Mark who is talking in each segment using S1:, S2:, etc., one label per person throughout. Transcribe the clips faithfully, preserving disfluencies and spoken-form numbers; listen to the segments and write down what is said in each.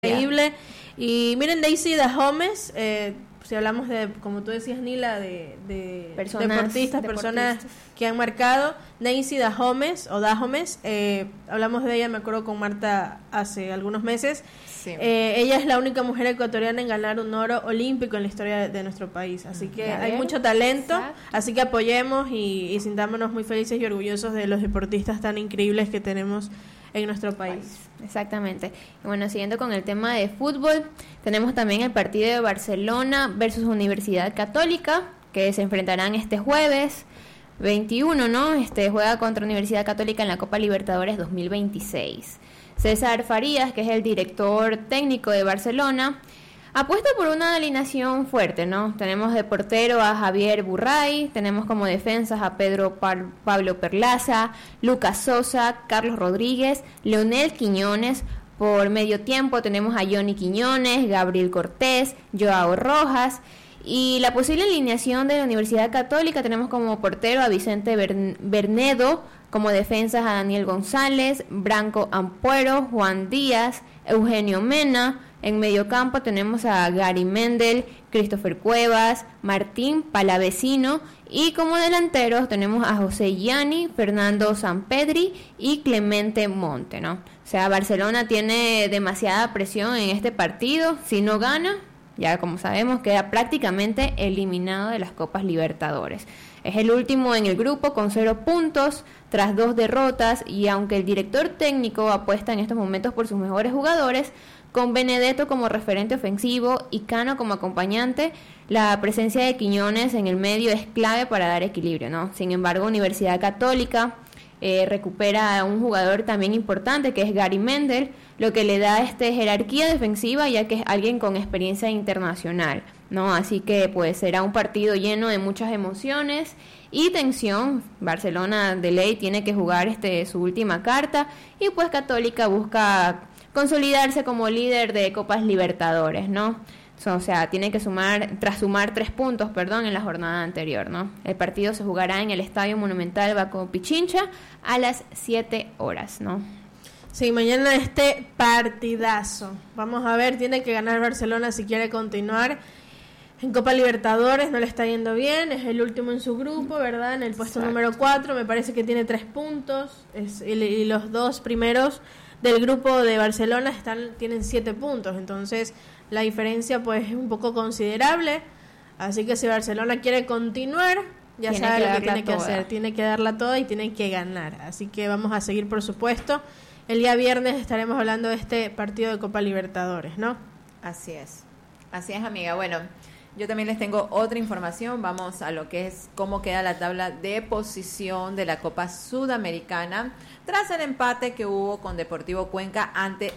S1: Increíble. Y miren, Daisy Dahomes, eh, si hablamos de, como tú decías, Nila, de, de personas, deportistas, deportistas, personas que han marcado, Daisy Dahomes, o Dahomes, eh, hablamos de ella, me acuerdo con Marta hace algunos meses. Sí. Eh, ella es la única mujer ecuatoriana en ganar un oro olímpico en la historia de, de nuestro país, así que ¿Ya hay ven? mucho talento. Exacto. Así que apoyemos y, y sintámonos muy felices y orgullosos de los deportistas tan increíbles que tenemos en nuestro país.
S2: Exactamente. Y bueno, siguiendo con el tema de fútbol, tenemos también el partido de Barcelona versus Universidad Católica, que se enfrentarán este jueves veintiuno, ¿no? Este juega contra Universidad Católica en la Copa Libertadores dos mil veintiséis. César Farías, que es el director técnico de Barcelona, apuesta por una alineación fuerte, ¿no? Tenemos de portero a Javier Burray, tenemos como defensas a Pedro pa- Pablo Perlaza, Lucas Sosa, Carlos Rodríguez, Leonel Quiñones. Por medio tiempo tenemos a Johnny Quiñones, Gabriel Cortés, Joao Rojas. Y la posible alineación de la Universidad Católica tenemos como portero a Vicente Bern- Bernedo, como defensas a Daniel González, Branco Ampuero, Juan Díaz, Eugenio Mena. En mediocampo tenemos a Gary Mendel, Christopher Cuevas, Martín Palavecino, y como delanteros tenemos a José Gianni, Fernando Sampedri y Clemente Monte, ¿no? O sea, Barcelona tiene demasiada presión en este partido. Si no gana, ya como sabemos, queda prácticamente eliminado de las Copas Libertadores. Es el último en el grupo con cero puntos tras dos derrotas, y aunque el director técnico apuesta en estos momentos por sus mejores jugadores, con Benedetto como referente ofensivo y Cano como acompañante, la presencia de Quiñones en el medio es clave para dar equilibrio, ¿no? Sin embargo, Universidad Católica eh, recupera a un jugador también importante, que es Gary Mendel, lo que le da este jerarquía defensiva, ya que es alguien con experiencia internacional, ¿no? Así que pues será un partido lleno de muchas emociones y tensión. Barcelona de ley tiene que jugar este su última carta, y pues Católica busca consolidarse como líder de Copas Libertadores, ¿no? O sea, tiene que sumar, tras sumar tres puntos, perdón, en la jornada anterior, ¿no? El partido se jugará en el Estadio Monumental Baco Pichincha a las siete horas, ¿no?
S1: Sí, mañana este partidazo. Vamos a ver, tiene que ganar Barcelona si quiere continuar en Copa Libertadores. No le está yendo bien, es el último en su grupo, ¿verdad? En el puesto Exacto. número cuatro, me parece que tiene tres puntos, es, y, y los dos primeros del grupo de Barcelona están tienen siete puntos, entonces la diferencia pues es un poco considerable, así que si Barcelona quiere continuar, ya tiene sabe lo que tiene que toda. hacer, tiene que darla toda y tiene que ganar, así que vamos a seguir, por supuesto. El día viernes estaremos hablando de este partido de Copa Libertadores, ¿no?
S3: Así es, así es, amiga. Bueno, yo también les tengo otra información. Vamos a lo que es cómo queda la tabla de posición de la Copa Sudamericana tras el empate que hubo con Deportivo Cuenca ante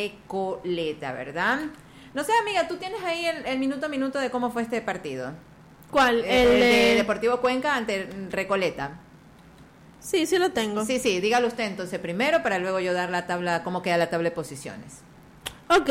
S3: Recoleta, ¿verdad? No sé, amiga, ¿tú tienes ahí el, el minuto a minuto de cómo fue este partido?
S1: ¿Cuál?
S3: El, el de Deportivo Cuenca ante Recoleta.
S1: Sí, sí lo tengo.
S3: Sí, sí, dígalo usted entonces primero para luego yo dar la tabla, cómo queda la tabla de posiciones.
S1: Ok.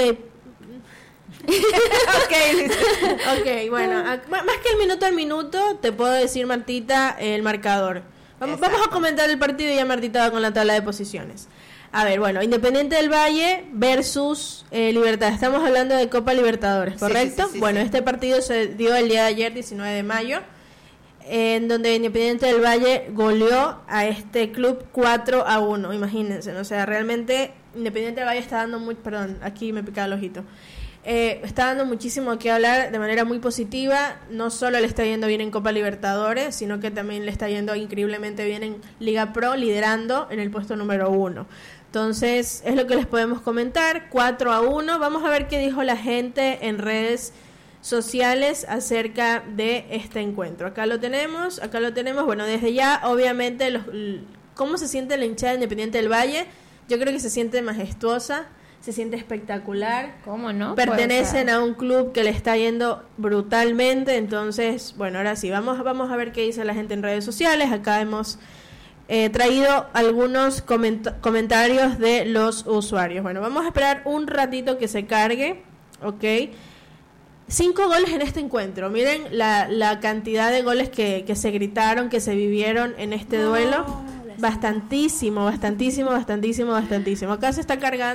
S1: okay, ok, bueno, más que el minuto al minuto, te puedo decir, Martita, el marcador. Vamos, vamos a comentar el partido y ya Martita va con la tabla de posiciones. A ver, bueno, Independiente del Valle versus eh, Libertad. Estamos hablando de Copa Libertadores, ¿correcto? Sí, sí, sí, sí, bueno, sí. Este partido se dio el día de ayer, diecinueve de mayo, en donde Independiente del Valle goleó a este club cuatro a uno, imagínense, ¿no? O sea, realmente Independiente del Valle está dando muy, perdón, aquí me picaba el ojito. Eh, está dando muchísimo que hablar de manera muy positiva. No solo le está yendo bien en Copa Libertadores, sino que también le está yendo increíblemente bien en Liga Pro, liderando en el puesto número uno. Entonces, es lo que les podemos comentar, cuatro a uno. Vamos a ver qué dijo la gente en redes sociales acerca de este encuentro. Acá lo tenemos, acá lo tenemos. Bueno, desde ya, obviamente, los, ¿cómo se siente la hinchada Independiente del Valle? Yo creo que se siente majestuosa, se siente espectacular.
S2: ¿Cómo no?
S1: Pertenecen a un club que le está yendo brutalmente. Entonces, bueno, ahora sí, vamos, vamos a ver qué dice la gente en redes sociales. Acá hemos eh, traído algunos coment- comentarios de los usuarios. Bueno, vamos a esperar un ratito que se cargue, ¿ok? Cinco goles en este encuentro. Miren la, la cantidad de goles que, que se gritaron, que se vivieron en este no. duelo. Bastantísimo, bastantísimo, bastantísimo, bastantísimo. Acá se está cargando.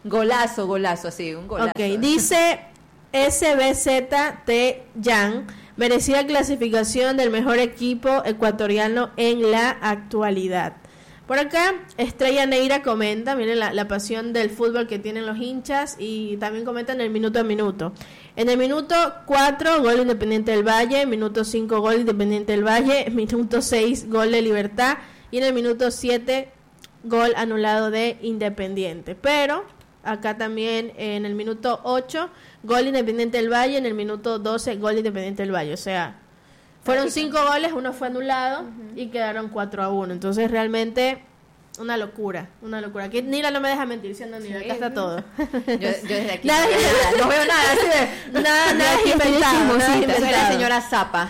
S3: Golazo, golazo, así, un golazo.
S1: Ok, dice S B Z T Yang, merecida clasificación del mejor equipo ecuatoriano en la actualidad. Por acá, Estrella Neira comenta, miren la, la pasión del fútbol que tienen los hinchas, y también comentan el minuto a minuto. En el minuto cuatro, gol Independiente del Valle, minuto cinco, gol Independiente del Valle, minuto seis, gol de Libertad, y en el minuto siete, gol anulado de Independiente. Pero acá también en el minuto ocho, gol Independiente del Valle, en el minuto doce, gol Independiente del Valle. O sea, fueron cinco goles, uno fue anulado, uh-huh, y quedaron cuatro a uno. Entonces realmente una locura, una locura. Aquí Nila no me deja mentir, diciendo Nila, sí, acá está todo.
S3: Yo, yo desde aquí
S1: nada,
S3: no, veo nada, no veo nada, así de,
S1: nada, nada es inventado, nada es inventado.
S3: Soy la señora Zapa.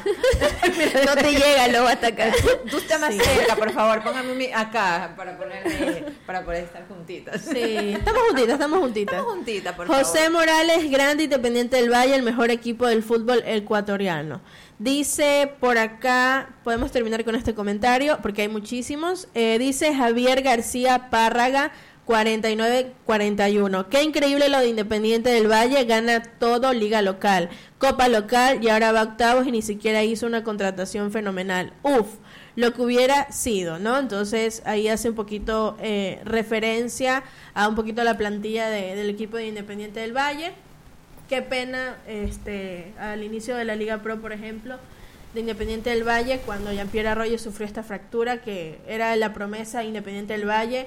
S2: No te llega, lo va a atacar.
S3: Tú, tú estás más sí. cerca, por favor, póngame mi, acá para ponerme, para poder estar juntitas.
S1: Sí, estamos juntitas, estamos juntitas.
S3: Estamos juntitas, por
S1: José
S3: favor.
S1: Morales, grande Independiente del Valle, el mejor equipo del fútbol ecuatoriano. Dice por acá, podemos terminar con este comentario porque hay muchísimos. Eh, dice Javier García Párraga, cuarenta y nueve cuarenta y uno. Qué increíble lo de Independiente del Valle, gana todo, liga local, copa local, y ahora va a octavos y ni siquiera hizo una contratación fenomenal. Uf, lo que hubiera sido, ¿no? Entonces ahí hace un poquito eh, referencia a un poquito la plantilla de, del equipo de Independiente del Valle. Qué pena, este, al inicio de la Liga Pro, por ejemplo, de Independiente del Valle, cuando Jean-Pierre Arroyo sufrió esta fractura, que era la promesa de Independiente del Valle.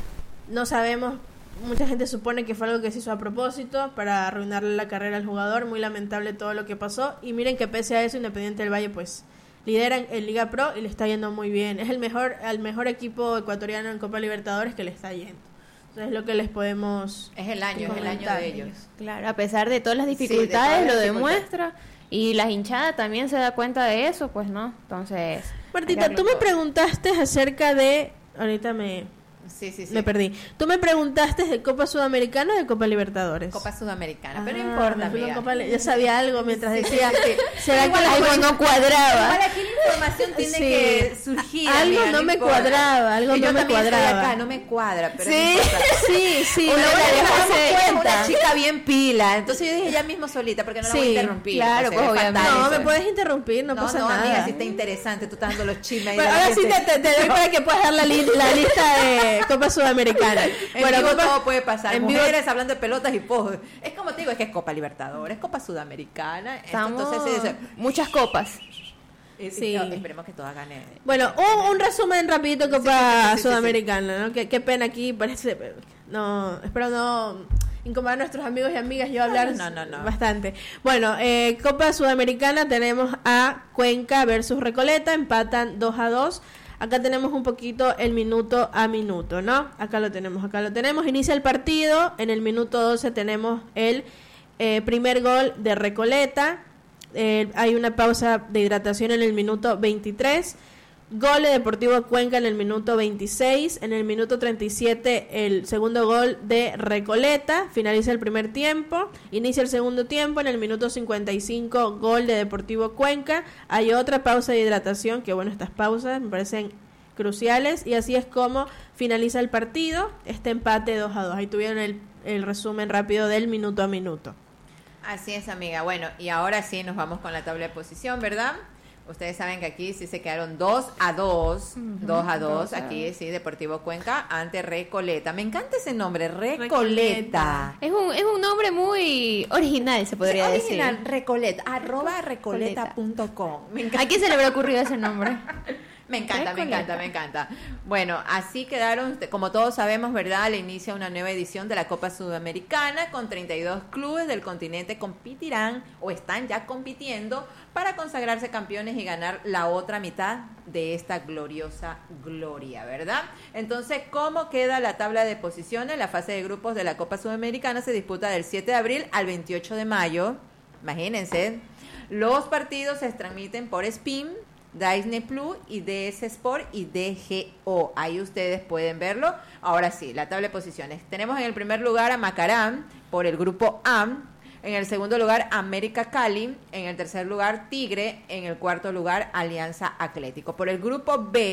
S1: No sabemos, mucha gente supone que fue algo que se hizo a propósito para arruinarle la carrera al jugador. Muy lamentable todo lo que pasó, y miren que pese a eso Independiente del Valle pues lidera en Liga Pro y le está yendo muy bien. Es el mejor, el mejor equipo ecuatoriano en Copa Libertadores que le está yendo. Entonces es lo que les podemos
S3: es el año, es el año de ellos.
S2: Claro, a pesar de todas las dificultades, sí, de todas las lo demuestra, y la hinchada también se da cuenta de eso, pues no. Entonces,
S1: Martita, tú me preguntaste acerca de, ahorita me
S3: Sí, sí, sí.
S1: Me perdí. Tú me preguntaste de Copa Sudamericana o de Copa Libertadores.
S3: Copa Sudamericana,
S1: ah,
S3: pero no importa, amiga.
S1: Copa, ya sabía algo mientras
S3: sí,
S1: decía,
S3: sí, sí.
S1: ¿será
S3: igual,
S1: que algo no cuadraba?
S3: Igual aquí la información tiene sí. que surgir.
S1: Algo
S3: amiga,
S1: no,
S3: no
S1: me
S3: importa.
S1: cuadraba, algo
S3: y
S1: no
S3: yo
S1: me cuadraba.
S3: Estoy acá, no me cuadra, pero
S1: sí,
S3: no importa.
S1: sí, sí.
S3: Una,
S1: una,
S3: una, una chica bien pila, entonces yo dije ya mismo solita, porque no la
S1: sí,
S3: voy a interrumpir.
S1: Claro,
S3: pues
S1: obviamente. No, me puedes interrumpir, no,
S3: no
S1: pasa
S3: no,
S1: nada.
S3: No, amiga, si está interesante, tú estás dando los chismes.
S1: Bueno, ahora sí te, te, te doy para que puedas dar la, li la lista de Copa Sudamericana.
S3: En
S1: bueno,
S3: vivo
S1: Copa,
S3: todo puede pasar.
S1: En
S3: Mujeres vivo, hablando de pelotas y pos. Es como te digo, es que es Copa Libertadores, Copa Sudamericana.
S2: Estamos
S3: entonces es,
S2: muchas copas.
S3: Es,
S1: sí.
S3: no, esperemos que todas ganen.
S1: Bueno, un, un resumen rapidito Copa
S3: sí, sí, sí,
S1: Sudamericana,
S3: sí, sí.
S1: ¿no? Qué, qué pena aquí, parece, no, espero no incomodar a nuestros amigos y amigas, yo hablar
S3: no, no, no.
S1: bastante. Bueno, eh, Copa Sudamericana tenemos a Cuenca versus Recoleta, empatan dos a dos. Acá tenemos un poquito el minuto a minuto, ¿no? Acá lo tenemos, acá lo tenemos. Inicia el partido, en el minuto doce tenemos el eh, primer gol de Recoleta. Eh, hay una pausa de hidratación en el minuto veintitrés. Gol de Deportivo Cuenca en el minuto veintiséis. En el minuto treinta y siete el segundo gol de Recoleta. Finaliza el primer tiempo. Inicia el segundo tiempo. En el minuto cincuenta y cinco gol de Deportivo Cuenca. Hay otra pausa de hidratación. Que bueno, estas pausas me parecen cruciales. Y así es como finaliza el partido. Este empate dos a dos. Ahí tuvieron el, el resumen rápido del minuto a minuto.
S3: Así es, amiga. Bueno, y ahora sí nos vamos con la tabla de posición, ¿verdad? Ustedes saben que aquí sí se quedaron dos a dos, uh-huh, dos a dos, aquí sí, Deportivo Cuenca ante Recoleta. Me encanta ese nombre, Recoleta. Recoleta.
S2: Es un, es un nombre muy original, se podría
S3: sí,
S2: decir.
S3: Original, Recoleta, arroba recoleta punto com.
S2: ¿A quién se le habrá ocurrido ese nombre?
S3: Me encanta, me encanta, me encanta. Bueno, así quedaron, como todos sabemos, ¿verdad? Le inicia una nueva edición de la Copa Sudamericana con treinta y dos clubes del continente competirán o están ya compitiendo para consagrarse campeones y ganar la otra mitad de esta gloriosa gloria, ¿verdad? Entonces, ¿cómo queda la tabla de posiciones? La fase de grupos de la Copa Sudamericana se disputa del siete de abril al veintiocho de mayo. Imagínense. Los partidos se transmiten por Spin, Disney Plus y D S Sport y D G O. Ahí ustedes pueden verlo. Ahora sí, la tabla de posiciones. Tenemos en el primer lugar a Macarán por el grupo A. En el segundo lugar, América Cali. En el tercer lugar, Tigre. En el cuarto lugar, Alianza Atlético. Por el grupo B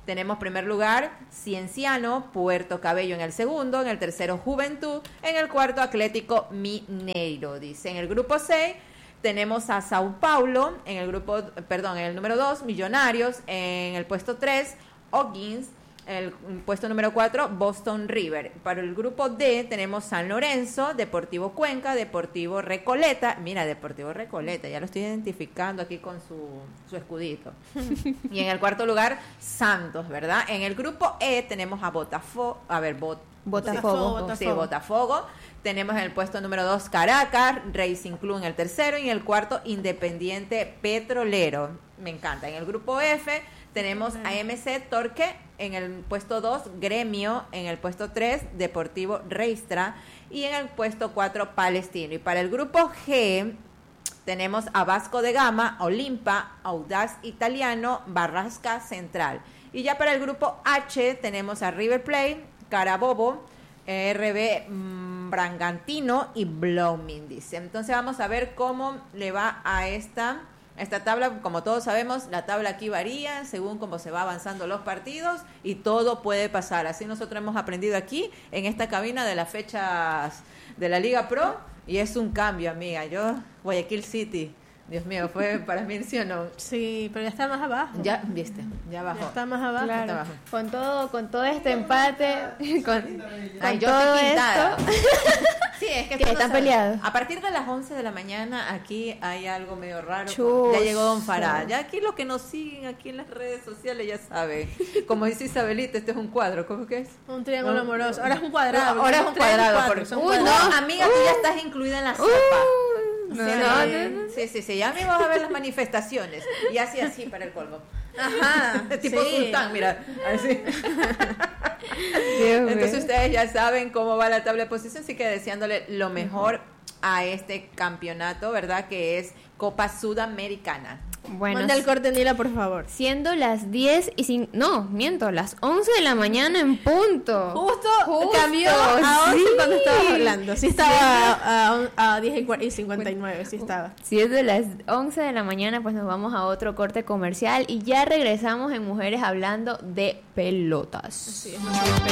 S3: Tenemos primer lugar Cienciano, Puerto Cabello en el segundo, en el tercero Juventud, en el cuarto Atlético Mineiro, dice. En el grupo seis tenemos a Sao Paulo, en el grupo, perdón, en el número dos, Millonarios, en el puesto tres, O'Higgins, el puesto número cuatro, Boston River. Para el grupo D tenemos San Lorenzo, Deportivo Cuenca, Deportivo Recoleta. Mira, Deportivo Recoleta, ya lo estoy identificando aquí con su, su escudito. Y en el cuarto lugar, Santos, ¿verdad? En el grupo E tenemos a Botafogo, a ver, Bot,
S2: Botafogo.
S1: Botafogo.
S3: Sí, Botafogo. Tenemos en el puesto número dos Caracas, Racing Club en el tercero y en el cuarto Independiente Petrolero. Me encanta. En el grupo F tenemos a M C Torque en el puesto dos, Gremio en el puesto tres, Deportivo Reistra y en el puesto cuatro, Palestino. Y para el grupo G tenemos a Vasco de Gama, Olimpa, Audaz Italiano, Barrasca Central. Y ya para el grupo H tenemos a River Plate, Carabobo, R B mm, Bragantino y Blooming, dice. Entonces vamos a ver cómo le va a esta, esta tabla. Como todos sabemos, la tabla aquí varía según cómo se va avanzando los partidos y todo puede pasar. Así nosotros hemos aprendido aquí en esta cabina de las fechas de la Liga Pro y es un cambio, amiga. Yo, Guayaquil City, Dios mío, fue para mí, ¿sí o no?
S1: Sí, pero ya está más abajo.
S3: Ya, viste, ya bajó.
S1: Ya está más abajo.
S2: Claro,
S3: está abajo.
S2: con todo, con todo este empate, con, con
S3: Ay, yo
S2: todo
S3: estoy pintada.
S2: esto,
S3: Sí, es que
S2: que
S3: esto no
S2: están
S3: sabe.
S2: peleados.
S3: A partir de las once de la mañana aquí hay algo medio raro.
S2: Chus.
S3: Ya llegó Don Farah. Ya aquí los que nos siguen aquí en las redes sociales ya saben. Como dice Isabelita, este es un cuadro. ¿Cómo que es?
S1: Un triángulo
S3: No,
S1: amoroso.
S3: no.
S1: Ahora es un cuadrado.
S3: Ahora es
S1: Son
S3: un
S1: tres,
S3: cuadrado.
S1: cuatro,
S3: Porque...
S1: son
S3: Uy,
S1: cuadrados.
S3: no, amiga, tú ya estás incluida en la sopa.
S2: no,
S3: Sí,
S2: no,
S3: sí,
S2: no, no.
S3: sí, sí, sí, ya me vas a ver las manifestaciones. Y así, así para el colmo.
S1: Ajá.
S3: Tipo
S1: sí.
S3: sultán, mira. Así.
S2: Dios
S3: Entonces
S2: mío.
S3: ustedes ya saben cómo va la tabla de posición, así que deseándole lo mejor a este campeonato, ¿verdad? Que es Copa Sudamericana.
S2: Bueno,
S1: Manda el corte, Nila, por favor.
S2: siendo las diez y cinco, no, miento, las once de la mañana en punto.
S1: Justo,
S2: Justo,
S1: cambió a once
S2: sí.
S1: cuando estabas hablando. Sí estaba a, a, a diez y cua- y cincuenta y nueve, sí estaba.
S2: Siendo las once de la mañana, pues nos vamos a otro corte comercial y ya regresamos en Mujeres hablando de pelotas.
S1: Sí, es muy